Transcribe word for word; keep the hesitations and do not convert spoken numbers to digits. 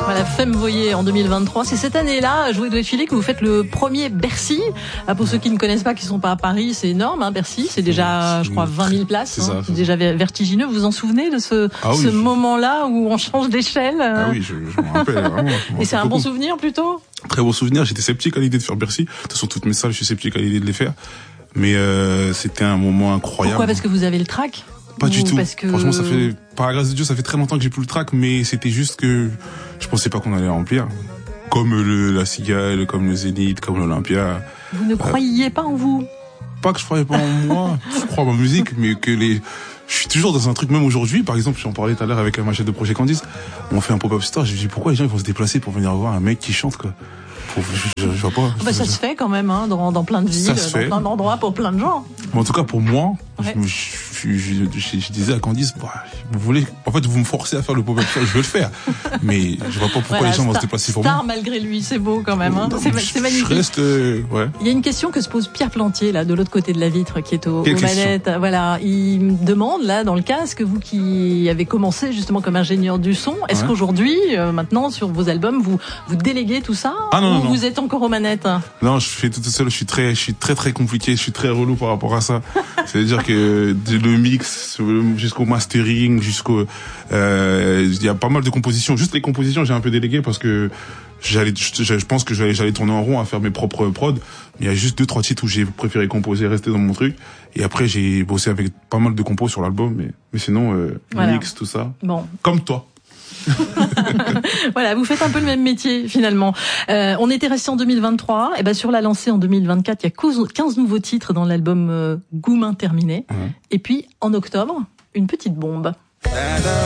Voilà, Femme Voyer en deux mille vingt-trois. C'est cette année-là, Jouer doit filer, que vous faites le premier Bercy. Pour ceux qui ne connaissent pas, qui ne sont pas à Paris, c'est énorme, hein, Bercy. C'est déjà, je crois, vingt mille places. C'est, hein. C'est déjà vertigineux. Vous vous en souvenez de ce, ah oui, ce je... moment-là où on change d'échelle? Ah oui, je, je me rappelle vraiment. Et c'est un bon souvenir plutôt? Très bon souvenir. J'étais sceptique à l'idée de faire Bercy. De toute façon, toutes mes salles, je suis sceptique à l'idée de les faire. Mais euh, c'était un moment incroyable. Pourquoi? Parce que vous avez le trac? Pas du tout. Parce que... Franchement, ça fait, par la grâce de Dieu, ça fait très longtemps que j'ai plus le trac, mais c'était juste que je pensais pas qu'on allait remplir. Comme le, la Cigale, comme le Zénith, comme l'Olympia. Vous ne euh, croyiez pas en vous? Pas que je croyais pas en moi. Je crois en ma musique, mais que les, je suis toujours dans un truc, même aujourd'hui, par exemple, j'en parlais tout à l'heure avec ma chef de projet Candice. On fait un pop-up store, je me dis pourquoi les gens ils vont se déplacer pour venir voir un mec qui chante, quoi. Je, je, je vois pas. Bah, ça je... se fait quand même, hein, dans, dans plein de villes, dans plein d'endroits pour plein de gens. Mais en tout cas, pour moi, ouais. je, je, je, je, je disais à Candice, bah, vous voulez, en fait, vous me forcez à faire le pop-up store, je veux le faire. Mais je vois pas pourquoi voilà, les gens star, vont se déplacer pour star moi. malgré lui, c'est beau quand même, hein. C'est, c'est magnifique. Je reste, euh, ouais. Il y a une question que se pose Pierre Plantier, là, de l'autre côté de la vitre, qui est au, aux manettes. Voilà. Il me demande, là, dans le casque, vous qui avez commencé justement comme ingénieur du son, est-ce ouais. qu'aujourd'hui, euh, maintenant, sur vos albums, vous, vous déléguez tout ça? Ah non, ou non, vous non. êtes encore aux manettes? Non, je fais tout seul, je suis très, je suis très, très compliqué, je suis très relou par rapport à ça. C'est-à-dire que le mix, jusqu'au mastering, jusqu'au, euh, il y a pas mal de compositions. Juste les compositions, j'ai un peu délégué parce que j'allais, je, je pense que j'allais, j'allais tourner en rond à faire mes propres prods. Il y a juste deux, trois titres où j'ai préféré composer, rester dans mon truc. Et après, j'ai bossé avec pas mal de compos sur l'album, mais, mais sinon, euh, voilà. Mix, tout ça. Bon. Comme toi. Voilà, vous faites un peu le même métier finalement. Euh, on était resté en deux mille vingt-trois, et ben sur la lancée en deux mille vingt-quatre, il y a quinze nouveaux titres dans l'album euh, Goumin terminé. Mmh. Et puis en octobre, une petite bombe.